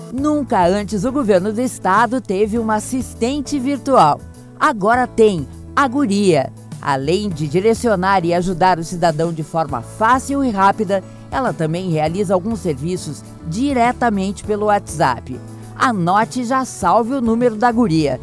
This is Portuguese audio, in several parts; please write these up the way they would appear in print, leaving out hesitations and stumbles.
Nunca antes o governo do estado teve uma assistente virtual. Agora tem a Guria. Além de direcionar e ajudar o cidadão de forma fácil e rápida, ela também realiza alguns serviços diretamente pelo WhatsApp. Anote e já salve o número da Guria: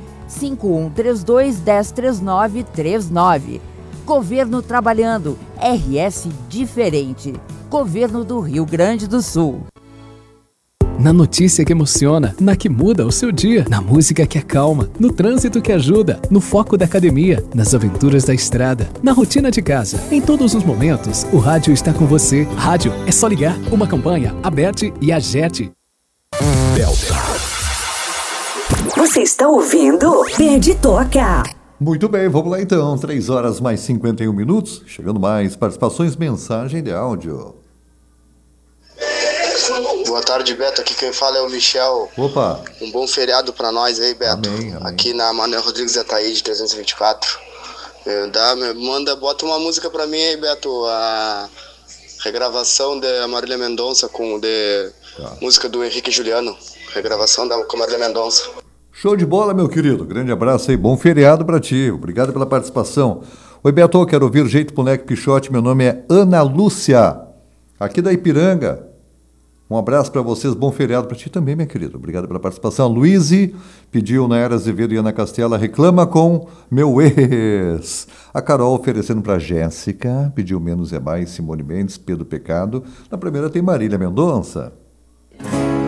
5132-103939. Governo trabalhando, RS diferente. Governo do Rio Grande do Sul. Na notícia que emociona, na que muda o seu dia, na música que acalma, no trânsito que ajuda, no foco da academia, nas aventuras da estrada, na rotina de casa. Em todos os momentos, o rádio está com você. Rádio é só ligar. Uma campanha, Aberte e Agerte. Delta. Você está ouvindo Verde Toca. Muito bem, vamos lá então. 3 horas mais 51 minutos. Chegando mais participações, mensagem de áudio. Boa tarde, Beto. Aqui quem fala é o Michel. Opa! Um bom feriado pra nós aí, Beto. Amém, amém. Aqui na Manuel Rodrigues Ataíde 324. Bota uma música pra mim aí, Beto. A regravação da Marília Mendonça com música do Henrique Juliano. Regravação com a Marília Mendonça. Show de bola, meu querido. Grande abraço aí. Bom feriado pra ti. Obrigado pela participação. Oi, Beto. Quero ouvir Jeito Moleque Pichote. Meu nome é Ana Lúcia, aqui da Ipiranga. Um abraço para vocês, bom feriado para ti também, minha querida. Obrigado pela participação. Luíse pediu Nayara Azevedo e Ana Castela, Reclama com Meu Ex. A Carol oferecendo para Jéssica, pediu Menos é Mais, Simone Mendes, Pedro Pecado. Na primeira tem Marília Mendonça.